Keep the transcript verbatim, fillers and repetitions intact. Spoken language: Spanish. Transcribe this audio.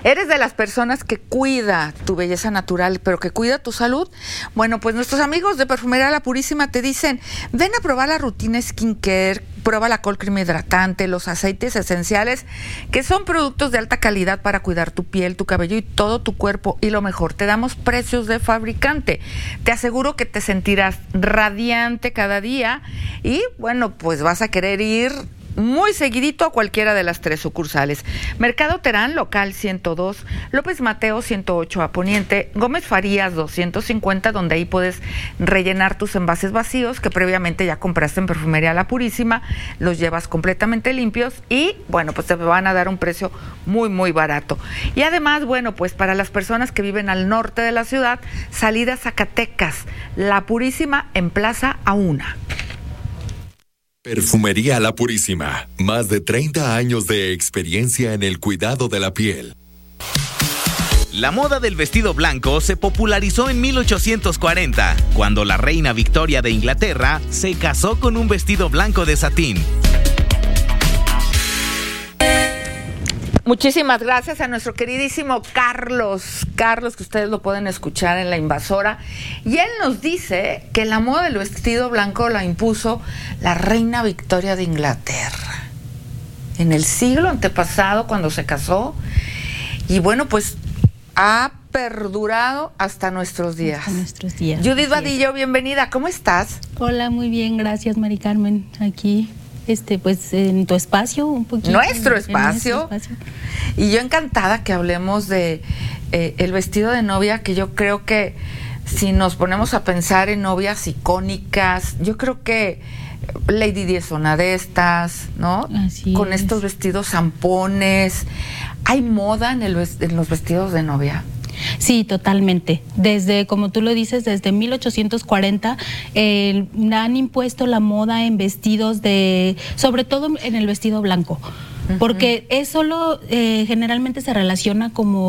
¿Eres de las personas que cuida tu belleza natural, pero que cuida tu salud? Bueno, pues nuestros amigos de Perfumería La Purísima te dicen, ven a probar la rutina skincare, prueba la col crema hidratante, los aceites esenciales, que son productos de alta calidad para cuidar tu piel, tu cabello y todo tu cuerpo. Y lo mejor, te damos precios de fabricante. Te aseguro que te sentirás radiante cada día y, bueno, pues vas a querer ir muy seguidito a cualquiera de las tres sucursales. Mercado Terán, local ciento dos, López Mateo ciento ocho a Poniente, Gómez Farías doscientos cincuenta, donde ahí puedes rellenar tus envases vacíos que previamente ya compraste en Perfumería La Purísima, los llevas completamente limpios y, bueno, pues te van a dar un precio muy, muy barato. Y además, bueno, pues para las personas que viven al norte de la ciudad, salida Zacatecas, La Purísima en Plaza Auna. Perfumería La Purísima, más de treinta años de experiencia en el cuidado de la piel. La moda del vestido blanco se popularizó en mil ochocientos cuarenta, cuando la reina Victoria de Inglaterra se casó con un vestido blanco de satín. Muchísimas gracias a nuestro queridísimo Carlos, Carlos, que ustedes lo pueden escuchar en La Invasora, y él nos dice que la moda del vestido blanco la impuso la reina Victoria de Inglaterra en el siglo antepasado cuando se casó, y bueno, pues ha perdurado hasta nuestros días. Hasta nuestros días. Judith Vadillo, bienvenida, ¿cómo estás? Hola, muy bien, gracias Mari Carmen, aquí. Este, pues en tu espacio un poquito. Nuestro en, espacio. En nuestro espacio. Y yo encantada que hablemos de eh, el vestido de novia, que yo creo que si nos ponemos a pensar en novias icónicas, yo creo que Lady Di es una de estas, ¿no? Así Con es. estos vestidos zampones. ¿Hay moda en, el, en los vestidos de novia? Sí, totalmente. Desde, como tú lo dices, desde mil ochocientos cuarenta eh, han impuesto la moda en vestidos de, sobre todo en el vestido blanco, uh-huh. porque es solo, eh, generalmente se relaciona como